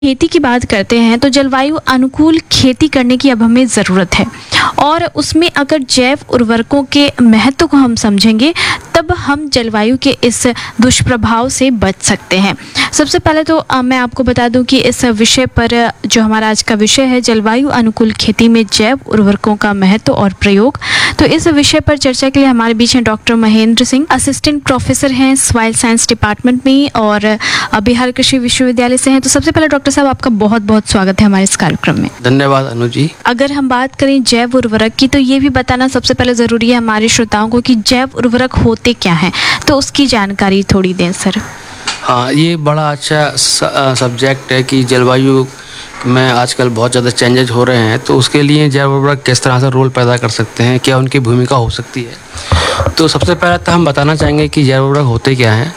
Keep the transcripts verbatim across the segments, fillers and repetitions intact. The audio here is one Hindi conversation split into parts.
खेती की बात करते हैं तो जलवायु अनुकूल खेती करने की अब हमें ज़रूरत है और उसमें अगर जैव उर्वरकों के महत्व को हम समझेंगे तब हम जलवायु के इस दुष्प्रभाव से बच सकते हैं। सबसे पहले तो अ, मैं आपको बता दूं कि इस विषय पर अ, जो हमारा आज का विषय है जलवायु अनुकूल खेती में जैव उर्वरकों का महत्व और प्रयोग, तो इस विषय पर चर्चा के लिए हमारे बीच हैं doctor Mahendra Singh, assistant professor हैं सॉइल साइंस डिपार्टमेंट में और अ, बिहार कृषि विश्वविद्यालय से हैं। तो सबसे पहले डॉक्टर साहब आपका बहुत बहुत स्वागत है हमारे इस कार्यक्रम में। धन्यवाद अनु जी। अगर हम बात करें जैव उर्वरक की तो ये भी बताना सबसे पहले ज़रूरी है हमारे श्रोताओं को कि जैव उर्वरक होते क्या हैं, तो उसकी जानकारी थोड़ी दें सर। हाँ, ये बड़ा अच्छा सब्जेक्ट है कि जलवायु में आजकल बहुत ज़्यादा चेंजेज हो रहे हैं, तो उसके लिए जैव उर्वरक किस तरह से रोल पैदा कर सकते हैं, क्या उनकी भूमिका हो सकती है। तो सबसे पहले तो हम बताना चाहेंगे कि जैव उर्वरक होते क्या हैं।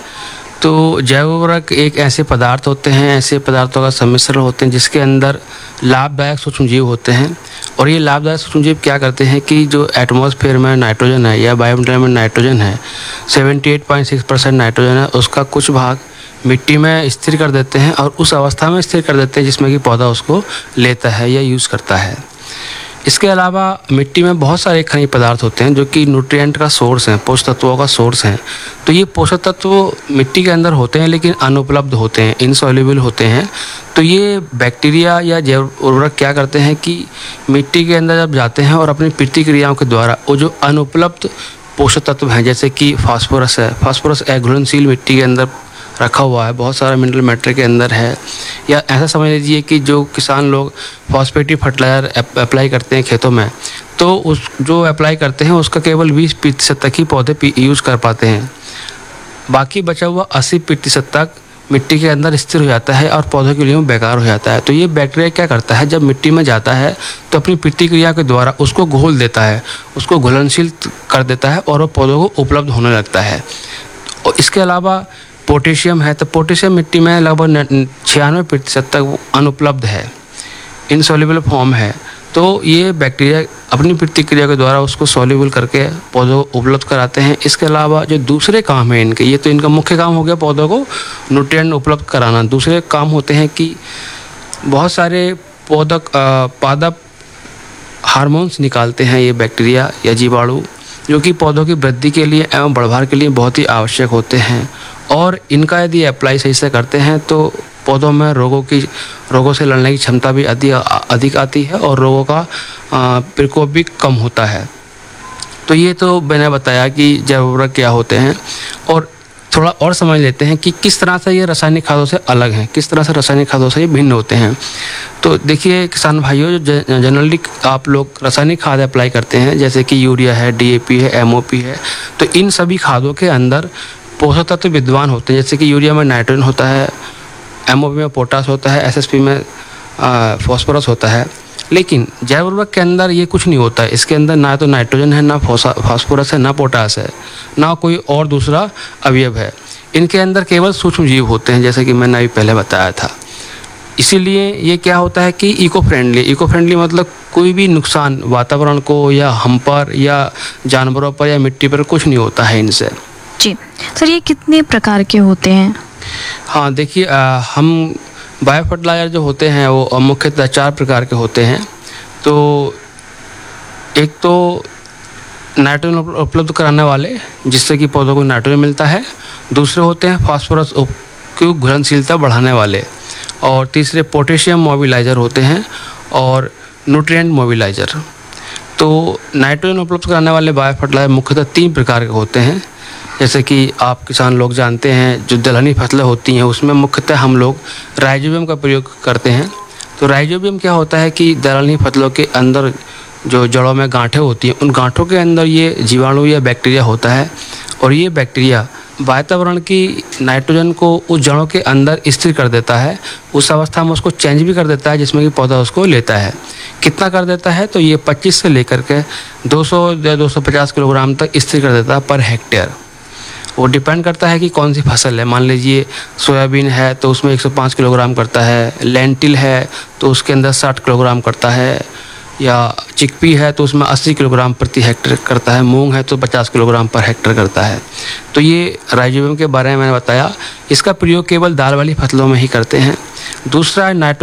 तो जैव उर्वरक एक ऐसे पदार्थ होते हैं, ऐसे पदार्थों का सम्मिश्रण होते हैं जिसके अंदर लाभदायक सूक्ष्मजीव होते हैं। और ये लाभदायक सूक्ष्मजीव क्या करते हैं कि जो एटमॉस्फेयर में नाइट्रोजन है या वायुमंडल में नाइट्रोजन है, अठहत्तर पॉइंट छह परसेंट नाइट्रोजन है, उसका कुछ भाग मिट्टी में स्थिर कर देते हैं और उस अवस्था में स्थिर कर देते हैं जिसमें कि पौधा उसको लेता है या यूज़ करता है। इसके अलावा मिट्टी में बहुत सारे खनिज पदार्थ होते हैं जो कि न्यूट्रिएंट का सोर्स हैं, पोषक तत्वों का सोर्स हैं। तो ये पोषक तत्व मिट्टी के अंदर होते हैं लेकिन अनुपलब्ध होते हैं, इनसॉल्युबल होते हैं। तो ये बैक्टीरिया या जैव उर्वरक क्या करते हैं कि मिट्टी के अंदर जब जाते हैं और अपनी प्रतिक्रियाओं के द्वारा वो जो अनुपलब्ध पोषक तत्व हैं, जैसे कि फास्फोरस है, फास्फोरस अघुलनशील मिट्टी के अंदर रखा हुआ है, बहुत सारा मिनरल मैटर के अंदर है। या ऐसा समझ लीजिए कि जो किसान लोग फॉस्फेटिव फर्टिलाइजर अप्लाई करते हैं खेतों में, तो उस जो अप्लाई करते हैं उसका केवल बीस प्रतिशत तक ही पौधे यूज़ कर पाते हैं। बाकी बचा हुआ अस्सी प्रतिशत तक मिट्टी के अंदर स्थिर हो जाता है और पौधों के लिए बेकार हो जाता है। तो ये बैक्टीरिया क्या करता है, जब मिट्टी में जाता है तो अपनी प्रतिक्रिया के द्वारा उसको घोल देता है, उसको घुलनशील कर देता है और वो पौधों को उपलब्ध होने लगता है। और इसके अलावा पोटेशियम है, तो पोटेशियम मिट्टी में लगभग छियानवे प्रतिशत तक अनुपलब्ध है, इनसॉल्युबल फॉर्म है। तो ये बैक्टीरिया अपनी प्रतिक्रिया के द्वारा उसको सॉल्युबल करके पौधों को उपलब्ध कराते हैं। इसके अलावा जो दूसरे काम हैं इनके, ये तो इनका मुख्य काम हो गया पौधों को न्यूट्रिएंट उपलब्ध कराना। दूसरे काम होते हैं कि बहुत सारे पौधक पादप हार्मोन्स निकालते हैं ये बैक्टीरिया या जीवाणु, जो कि पौधों की वृद्धि के लिए एवं बढ़वार के लिए बहुत ही आवश्यक होते हैं। और इनका यदि अप्लाई सही से करते हैं तो पौधों में रोगों की रोगों से लड़ने की क्षमता भी अधिक अधिक आती है और रोगों का प्रकोप भी कम होता है। तो ये तो मैंने बताया कि जैव उर्वरक क्या होते हैं, और थोड़ा और समझ लेते हैं कि किस तरह से ये रासायनिक खादों से अलग हैं, किस तरह से रासायनिक खादों से ये भिन्न होते हैं। तो देखिए किसान भाइयों, जो जनरली आप लोग रासायनिक खाद अप्लाई करते हैं जैसे कि यूरिया है, डी ए पी है, एम ओ पी है, तो इन सभी खादों के अंदर पोषक तत्व विद्यमान होते हैं। जैसे कि यूरिया में नाइट्रोजन होता है, एम ओ पी में पोटास होता है, एस एस पी में फॉस्फोरस होता है। लेकिन जैव उर्वरक के अंदर ये कुछ नहीं होता है। इसके अंदर ना तो नाइट्रोजन है, ना फास्फोरस है, ना पोटास है, ना कोई और दूसरा अवयव है। इनके अंदर केवल सूक्ष्म जीव होते हैं, जैसे कि मैंने अभी पहले बताया था। इसीलिए ये क्या होता है कि इको फ्रेंडली इको फ्रेंडली मतलब कोई भी नुकसान वातावरण को या हम पर या जानवरों पर या मिट्टी पर कुछ नहीं होता है इनसे। जी सर, ये कितने प्रकार के होते हैं? हाँ देखिए, हम बायो फर्टिलाइजर जो होते हैं वो मुख्यतः चार प्रकार के होते हैं। तो एक तो नाइट्रोजन उपलब्ध कराने वाले, जिससे कि पौधों को नाइट्रोजन मिलता है। दूसरे होते हैं फास्फोरस की घुलनशीलता बढ़ाने वाले, और तीसरे पोटेशियम मोबिलाइजर होते हैं और न्यूट्रिएंट मोबिलाइजर। तो नाइट्रोजन उपलब्ध कराने वाले बायो फर्टिलाइजर मुख्यतः तीन प्रकार के होते हैं। जैसे कि आप किसान लोग जानते हैं, जो दलहनी फसलें होती हैं उसमें मुख्यतः हम लोग राइजोबियम का प्रयोग करते हैं। तो राइजोबियम क्या होता है कि दलहनी फसलों के अंदर जो जड़ों में गांठें होती हैं, उन गांठों के अंदर ये जीवाणु या बैक्टीरिया होता है, और ये बैक्टीरिया वातावरण की नाइट्रोजन को उस जड़ों के अंदर स्थिर कर देता है। उस अवस्था में उसको चेंज भी कर देता है जिसमें कि पौधा उसको लेता है। कितना कर देता है, तो ये पच्चीस से लेकर के दो सौ या दो सौ पचास किलोग्राम तक स्थिर कर देता है पर हेक्टेयर। वो डिपेंड करता है कि कौन सी फसल है। मान लीजिए सोयाबीन है तो उसमें एक सौ पाँच किलोग्राम करता है, लेंटिल है तो उसके अंदर साठ किलोग्राम करता है, या चिकपी है तो उसमें अस्सी किलोग्राम प्रति हेक्टेयर करता है, मूंग है तो पचास किलोग्राम पर हेक्टेयर करता है। तो ये राइजोबियम के बारे में मैंने बताया। इसका प्रयोग केवल दाल वाली फसलों में ही करते हैं। दूसरा नाइट्रो